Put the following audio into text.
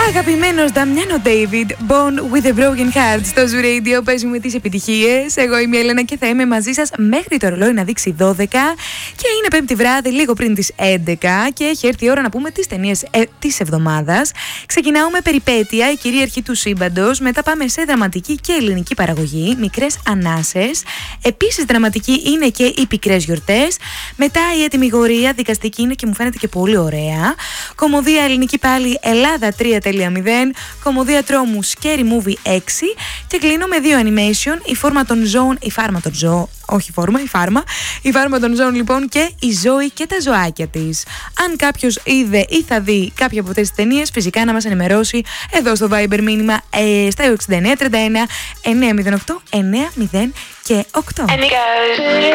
Αγαπημένος Νταμιάνο David, Born with a Broken Heart. Στο Zoo Radio παίζουμε τις επιτυχίες. Εγώ είμαι η Έλενα και θα είμαι μαζί σας μέχρι το ρολόι να δείξει 12. Και είναι Πέμπτη βράδυ, λίγο πριν τις 11. Και έχει έρθει η ώρα να πούμε τις ταινίες της εβδομάδας. Ξεκινάω με Περιπέτεια, η κυρίαρχη του σύμπαντος. Μετά πάμε σε δραματική και ελληνική παραγωγή, Μικρές Ανάσες. Επίσης δραματική είναι και οι Πικρές Γιορτές. Μετά η Έτοιμη Γορία, δικαστική είναι και μου φαίνεται και πολύ ωραία. Κομμωδία ελληνική πάλι, Ελλάδα 3.0. Κομμωδία τρόμου, Scary Movie 6. Και κλείνω με δύο animation, η Φόρμα των Ζώων, η Φάρμα των Ζώων. Όχι φόρμα, η Φάρμα. Η Φάρμα των Ζώων λοιπόν και η Ζωή και τα ζωάκια της. Αν κάποιος είδε ή θα δει κάποια από αυτές τις ταινίες, φυσικά να μας ενημερώσει εδώ στο Viber μήνυμα στα 6931 908 908.